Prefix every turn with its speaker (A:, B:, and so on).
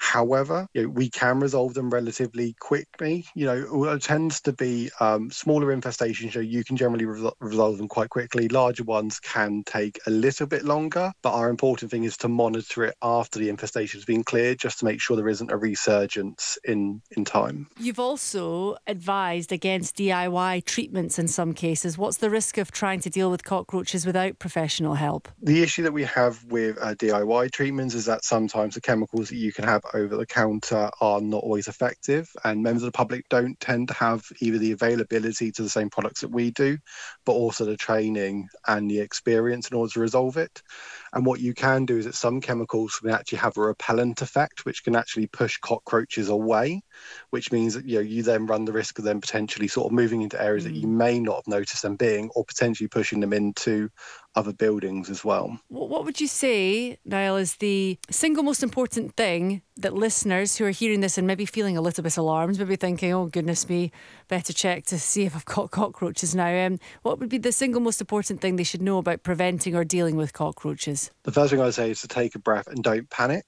A: However, we can resolve them relatively quickly. It tends to be smaller infestations. You can generally resolve them quite quickly. Larger ones can take a little bit longer, but our important thing is to monitor it after the infestation has been cleared, just to make sure there isn't a resurgence in time.
B: You've also advised against DIY treatments in some cases. What's the risk of trying to deal with cockroaches without professional help?
A: The issue that we have with DIY treatments is that sometimes the chemicals that you can have over the counter are not always effective, and members of the public don't tend to have either the availability to the same products that we do, but also the training and the experience in order to resolve it. And what you can do is that some chemicals can actually have a repellent effect, which can actually push cockroaches away, which means that you then run the risk of them potentially sort of moving into areas that you may not have noticed them being, or potentially pushing them into other buildings as well.
B: What would you say, Niall, is the single most important thing that listeners who are hearing this and maybe feeling a little bit alarmed, maybe thinking, oh goodness me, better check to see if I've got cockroaches now. What would be the single most important thing they should know about preventing or dealing with cockroaches?
A: The first thing I'd say is to take a breath and don't panic.